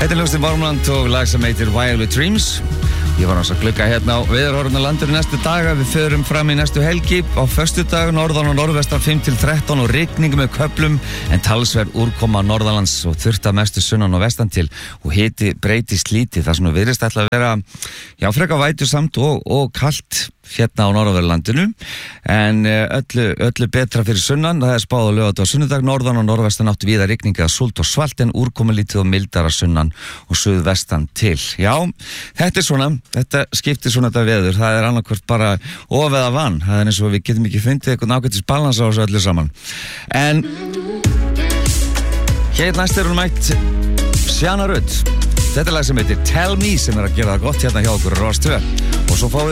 Þetta hljómsveitin Varmland og lag sem heitir Violet Dreams. Ég var náttúrulega að glugga hérna á veðurhorfuna landinu næstu daga. Við förum fram í næstu helgi. Á föstudag norðan og norðvestan 5-13 og rigning með köflum en talsverð úrkoma norðanlands og þurrt að mestu sunnan og vestan til og hiti breytist lítið. Það sem virðist ætla að vera frekar vætusamt og kalt hérna á norðanverðlandinu en öllu betra fyrir sunnan. Það spáð á laugardag og sunnudag norðan og norðvestan áttu víða rigning eða súld og svalt en úrkomulítið og mildara sunnan og suðvestan til. Já, þetta svona, þetta skiptir svona þetta veður. Það annarkvort bara of eða van. Það eins og við getum ekki fundið eitthvað ágætis balans á þessu öllu saman. En hér næst hún mætt Sjana Rödd. Þetta lag sem heitir Tell Me sem að gera það gott hérna hjá okkur á Rás 2 og svo fáum við